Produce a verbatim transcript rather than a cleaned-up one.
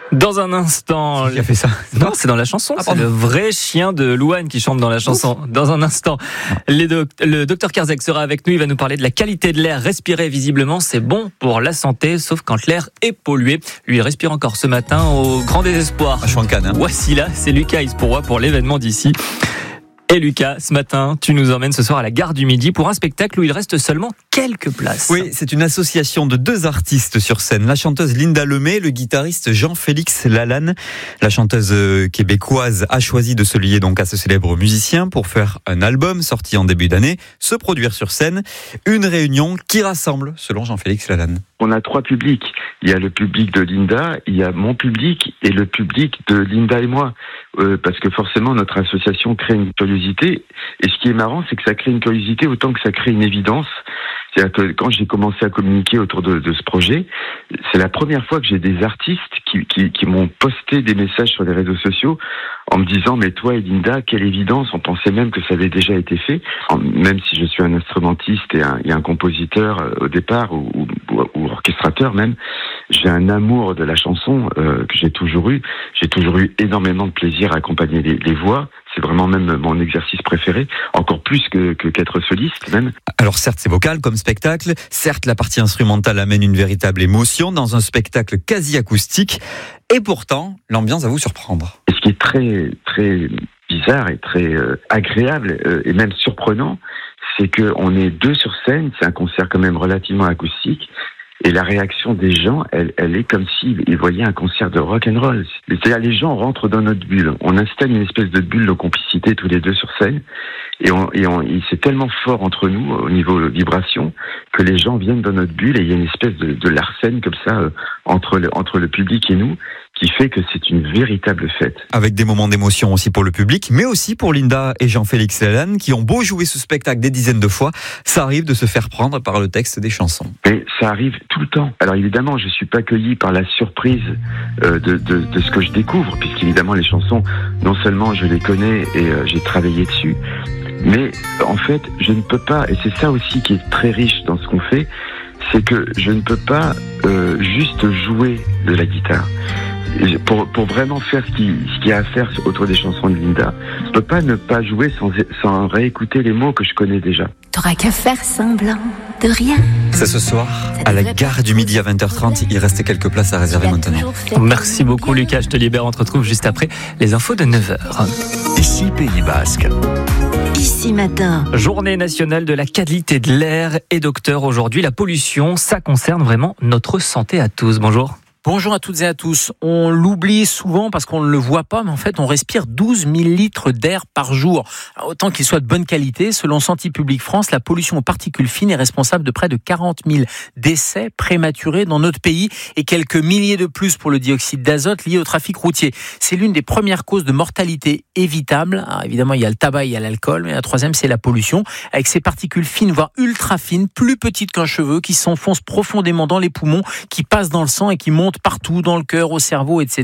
Dans un instant... Qui a fait ça? Non, c'est dans la chanson. Ah, c'est le vrai chien de Louane qui chante dans la chanson. Ouf. Dans un instant, les doc- le docteur Kierzek sera avec nous. Il va nous parler de la qualité de l'air respiré. Visiblement, c'est bon pour la santé, sauf quand l'air est pollué. Lui, il respire encore ce matin au grand désespoir. Ah, je suis en canne, hein. Voici là, c'est Lucas Ispourroy pour l'événement d'ici. Et Lucas, ce matin, tu nous emmènes ce soir à la Gare du Midi pour un spectacle où il reste seulement quelques places. Oui, c'est une association de deux artistes sur scène. La chanteuse Linda Lemay, le guitariste Jean-Félix Lalanne. La chanteuse québécoise a choisi de se lier donc à ce célèbre musicien pour faire un album sorti en début d'année, se produire sur scène. Une réunion qui rassemble, selon Jean-Félix Lalanne. On a trois publics. Il y a le public de Linda, il y a mon public et le public de Linda et moi. Euh, parce que forcément, notre association crée une curiosité. Et ce qui est marrant, c'est que ça crée une curiosité autant que ça crée une évidence. C'est-à-dire que quand j'ai commencé à communiquer autour de, de ce projet, c'est la première fois que j'ai des artistes qui, qui, qui m'ont posté des messages sur les réseaux sociaux en me disant « Mais toi et Linda, quelle évidence, on pensait même que ça avait déjà été fait. » Même si je suis un instrumentiste et un, et un compositeur euh, au départ, ou, ou, ou orchestrateur même, j'ai un amour de la chanson euh, que j'ai toujours eu. J'ai toujours eu énormément de plaisir à accompagner les, les voix. C'est vraiment même mon exercice préféré, encore plus que, que qu'être soliste même. Alors certes c'est vocal comme spectacle, certes la partie instrumentale amène une véritable émotion dans un spectacle quasi acoustique, et pourtant l'ambiance va vous surprendre. Et ce qui est très très bizarre et très euh, agréable euh, et même surprenant, c'est que on est deux sur scène, c'est un concert quand même relativement acoustique. Et la réaction des gens, elle, elle est comme s'ils voyaient un concert de rock and roll. C'est-à-dire, les gens rentrent dans notre bulle. On installe une espèce de bulle de complicité tous les deux sur scène. Et, on, et, on, et c'est tellement fort entre nous, au niveau vibration, que les gens viennent dans notre bulle et il y a une espèce de, de larcène comme ça, euh, entre, le, entre le public et nous, qui fait que c'est une véritable fête. Avec des moments d'émotion aussi pour le public, mais aussi pour Linda et Jean-Félix Lalanne, qui ont beau jouer ce spectacle des dizaines de fois, ça arrive de se faire prendre par le texte des chansons. Mais ça arrive tout le temps. Alors évidemment, je suis pas accueilli par la surprise euh, de, de, de ce que je découvre, puisqu'évidemment les chansons, non seulement je les connais et euh, j'ai travaillé dessus, mais en fait, je ne peux pas, et c'est ça aussi qui est très riche dans ce qu'on fait, c'est que je ne peux pas euh, juste jouer de la guitare. Pour, pour vraiment faire ce qu'il ce qu'il y a à faire autour des chansons de Linda, je peux pas ne pas jouer sans, sans réécouter les mots que je connais déjà. T'auras qu'à faire semblant de rien. C'est ce soir, à la Gare du Midi à vingt heures trente. Il reste quelques places à réserver maintenant. Merci beaucoup Lucas, je te libère. On te retrouve juste après les infos de neuf heures. Ici Pays Basque. Ici matin. Journée nationale de la qualité de l'air. Et docteur, aujourd'hui, la pollution, ça concerne vraiment notre santé à tous. Bonjour. Bonjour à toutes et à tous. On l'oublie souvent parce qu'on ne le voit pas, mais en fait, on respire douze mille litres d'air par jour. Alors, autant qu'il soit de bonne qualité, selon Santé publique France, la pollution aux particules fines est responsable de près de quarante mille décès prématurés dans notre pays et quelques milliers de plus pour le dioxyde d'azote lié au trafic routier. C'est l'une des premières causes de mortalité évitable. Alors, évidemment, il y a le tabac, il y a l'alcool, mais la troisième, c'est la pollution, avec ces particules fines, voire ultra fines, plus petites qu'un cheveu, qui s'enfoncent profondément dans les poumons, qui passent dans le sang et qui montent partout dans le cœur, au cerveau, et cetera.